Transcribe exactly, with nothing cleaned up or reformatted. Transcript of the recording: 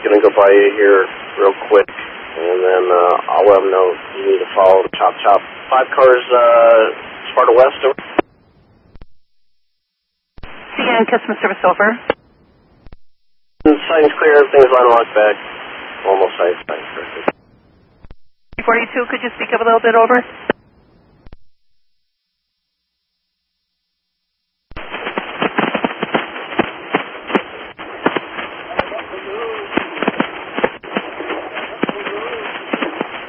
going to go by you here real quick, and then uh, I'll let them know you need to follow the chop chop. Five cars, uh, Sparta West, over. C N, customer service over. Sign's clear, everything's line locked back. Almost sight, sign's perfect. forty-two, could you speak up a little bit over?